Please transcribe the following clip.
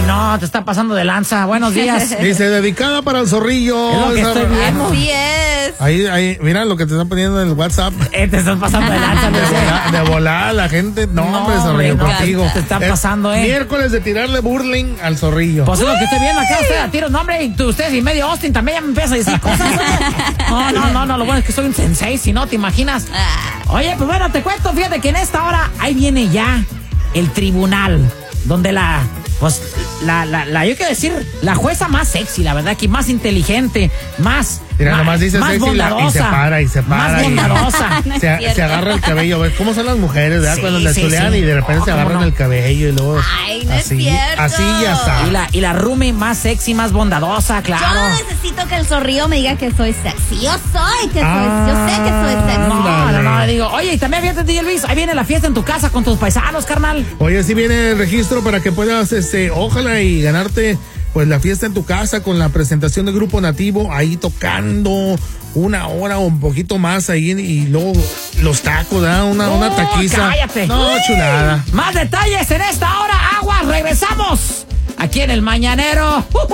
Ay, no, te está pasando de lanza. Buenos días. Dice, dedicada para el zorrillo. Es lo que estoy viendo. Así es. Ahí, mira lo que te están poniendo en el WhatsApp. Te estás pasando de lanza. De volada, la gente. No, hombre, zorrillo, no, contigo. te está pasando, Miércoles de tirarle burling al zorrillo. Pues es lo que estoy viendo acá. Usted a tiros, nombre, y ustedes y medio Austin también ya me empieza a decir cosas. No, lo bueno es que soy un sensei, si no, ¿te imaginas? Oye, pues bueno, te cuento, fíjate que en esta hora ahí viene ya el tribunal, donde yo quiero decir, la jueza más sexy, la verdad, que más inteligente, más... Mira, nomás dice más sexy bondadosa, y se para. Más bondadosa. Se agarra el cabello. ¿Ves cómo son las mujeres, verdad? Sí, Cuando le chulean y de repente se agarran el cabello y luego... Ay, no así, es cierto. Así ya está. Y la roomie más sexy, más bondadosa, claro. Yo necesito que el zorrillo me diga que soy sexy. Yo sé que soy sexy. No, digo, oye, y también fíjate, DJ Luis, ahí viene la fiesta en tu casa con tus paisanos, carnal. Oye, sí viene el registro para que puedas, ojalá y ganarte, pues, la fiesta en tu casa con la presentación del Grupo Nativo, ahí tocando 1 hora o un poquito más ahí, y luego los tacos, ¿verdad? Una taquiza. Cállate. No, chulada. Más detalles en esta hora, aguas, regresamos aquí en el Mañanero.